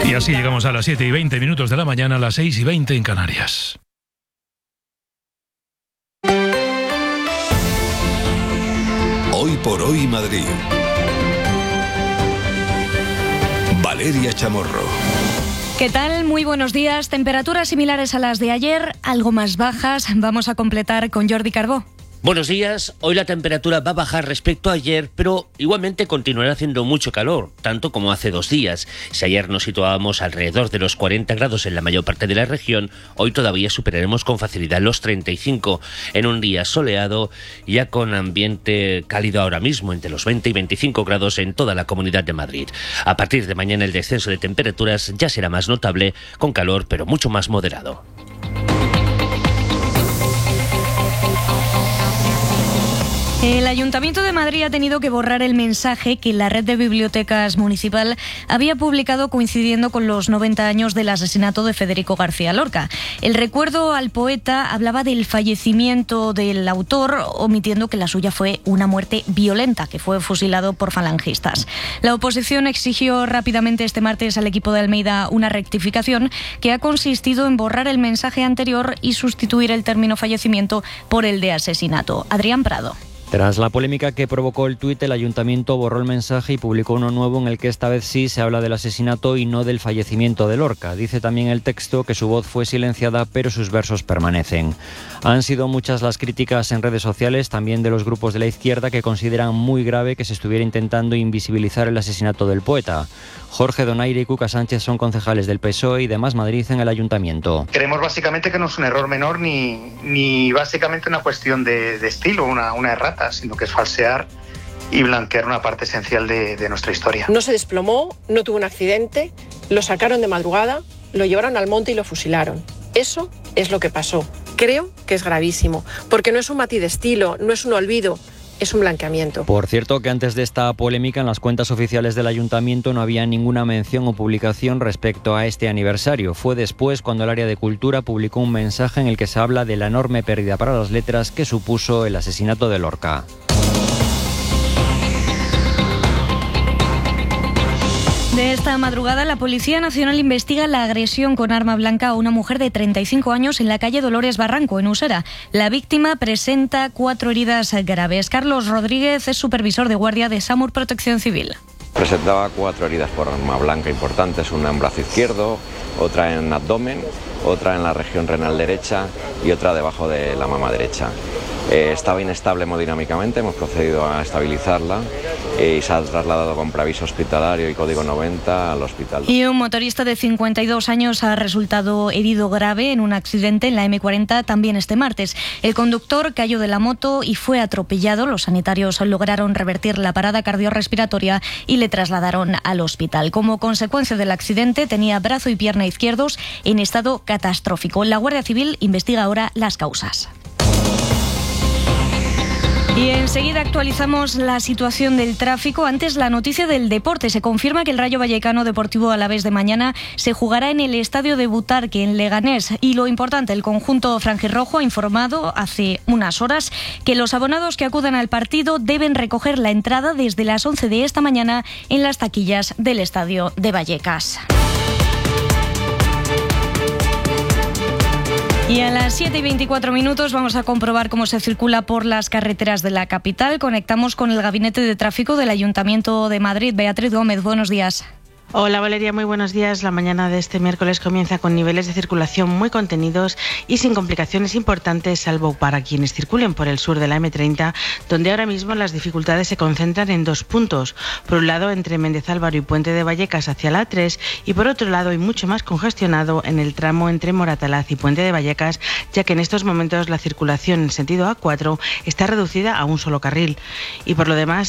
Y así llegamos a las 7:20 de la mañana, a las 6:20 en Canarias. Hoy por hoy Madrid. Valeria Chamorro. ¿Qué tal? Muy buenos días. Temperaturas similares a las de ayer, algo más bajas. Vamos a completar con Jordi Carbó. Buenos días. Hoy la temperatura va a bajar respecto a ayer, pero igualmente continuará haciendo mucho calor, tanto como hace 2 días. Si ayer nos situábamos alrededor de los 40 grados en la mayor parte de la región, hoy todavía superaremos con facilidad los 35 en un día soleado, ya con ambiente cálido ahora mismo, entre los 20 y 25 grados en toda la Comunidad de Madrid. A partir de mañana el descenso de temperaturas ya será más notable, con calor pero mucho más moderado. El Ayuntamiento de Madrid ha tenido que borrar el mensaje que la red de bibliotecas municipal había publicado coincidiendo con los 90 años del asesinato de Federico García Lorca. El recuerdo al poeta hablaba del fallecimiento del autor, omitiendo que la suya fue una muerte violenta, que fue fusilado por falangistas. La oposición exigió rápidamente este martes al equipo de Almeida una rectificación que ha consistido en borrar el mensaje anterior y sustituir el término fallecimiento por el de asesinato. Adrián Prado. Tras la polémica que provocó el tuit, el ayuntamiento borró el mensaje y publicó uno nuevo en el que esta vez sí se habla del asesinato y no del fallecimiento de Lorca. Dice también el texto que su voz fue silenciada, pero sus versos permanecen. Han sido muchas las críticas en redes sociales, también de los grupos de la izquierda, que consideran muy grave que se estuviera intentando invisibilizar el asesinato del poeta. Jorge Donaire y Cuca Sánchez son concejales del PSOE y de Más Madrid en el ayuntamiento. Creemos básicamente que no es un error menor ni básicamente una cuestión de estilo, una errata, sino que es falsear y blanquear una parte esencial de nuestra historia. No se desplomó, no tuvo un accidente, lo sacaron de madrugada, lo llevaron al monte y lo fusilaron. Eso es lo que pasó. Creo que es gravísimo, porque no es un matiz de estilo, no es un olvido, es un blanqueamiento. Por cierto, que antes de esta polémica en las cuentas oficiales del ayuntamiento no había ninguna mención o publicación respecto a este aniversario. Fue después cuando el área de cultura publicó un mensaje en el que se habla de la enorme pérdida para las letras que supuso el asesinato de Lorca. De esta madrugada, la Policía Nacional investiga la agresión con arma blanca a una mujer de 35 años en la calle Dolores Barranco, en Usera. La víctima presenta 4 heridas graves. Carlos Rodríguez es supervisor de guardia de SAMUR Protección Civil. Presentaba 4 heridas por arma blanca importantes, una en brazo izquierdo, otra en abdomen, otra en la región renal derecha y otra debajo de la mama derecha. Estaba inestable hemodinámicamente, hemos procedido a estabilizarla y se ha trasladado con preaviso hospitalario y código 90 al hospital. Y un motorista de 52 años ha resultado herido grave en un accidente en la M40 también este martes. El conductor cayó de la moto y fue atropellado. Los sanitarios lograron revertir la parada cardiorrespiratoria y le trasladaron al hospital. Como consecuencia del accidente, tenía brazo y pierna izquierdos en estado catastrófico. La Guardia Civil investiga ahora las causas. Y enseguida actualizamos la situación del tráfico. Antes, la noticia del deporte. Se confirma que el Rayo Vallecano Deportivo Alavés de mañana se jugará en el estadio de Butarque, en Leganés. Y lo importante, el conjunto franjirrojo ha informado hace unas horas que los abonados que acudan al partido deben recoger la entrada desde las 11 de esta mañana en las taquillas del estadio de Vallecas. Y a las 7:24 vamos a comprobar cómo se circula por las carreteras de la capital. Conectamos con el Gabinete de Tráfico del Ayuntamiento de Madrid. Beatriz Gómez, buenos días. Hola Valeria, muy buenos días. La mañana de este miércoles comienza con niveles de circulación muy contenidos y sin complicaciones importantes, salvo para quienes circulen por el sur de la M30, donde ahora mismo las dificultades se concentran en 2 puntos. Por un lado, entre Méndez Álvaro y Puente de Vallecas hacia la A3, y por otro lado, y mucho más congestionado, en el tramo entre Moratalaz y Puente de Vallecas, ya que en estos momentos la circulación en sentido A4 está reducida a un solo carril. Y por lo demás,